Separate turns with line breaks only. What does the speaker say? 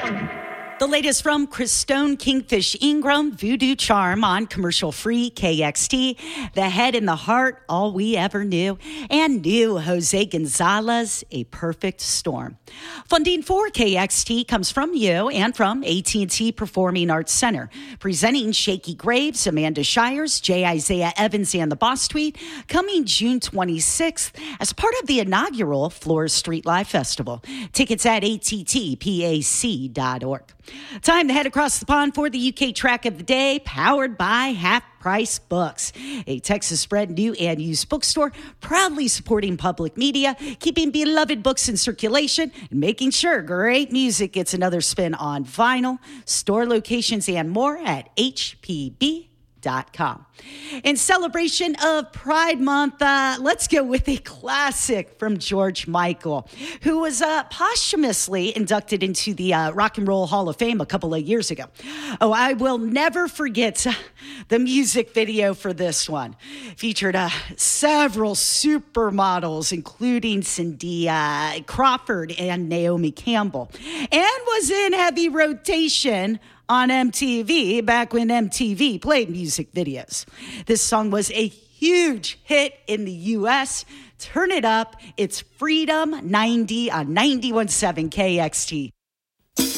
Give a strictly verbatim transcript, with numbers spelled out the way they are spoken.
The latest from Christone Kingfish Ingram, Voodoo Charm on commercial-free K X T, The Head and the Heart, All We Ever Knew, and new Jose Gonzalez, A Perfect Storm. Funding for K X T comes from you and from A T and T Performing Arts Center. Presenting Shaky Graves, Amanda Shires, J. Isaiah Evans, and the Boss Tweet, coming June twenty-sixth as part of the inaugural Flores Street Live Festival. Tickets at A T T P A C dot org. Time to head across the pond for the U K track of the day, powered by Half Price Books, a Texas bred new and used bookstore proudly supporting public media, keeping beloved books in circulation, and making sure great music gets another spin on vinyl. Store locations and more at H P B dot com. In celebration of Pride Month, uh, let's go with a classic from George Michael, who was uh, posthumously inducted into the uh, Rock and Roll Hall of Fame a couple of years ago. Oh, I will never forget the music video for this one. Featured uh, several supermodels, including Cindy uh, Crawford and Naomi Campbell, and was in heavy rotation on M T V back when M T V played music videos. This song was a huge hit in the U S. Turn it up. It's Freedom ninety on ninety-one point seven K X T.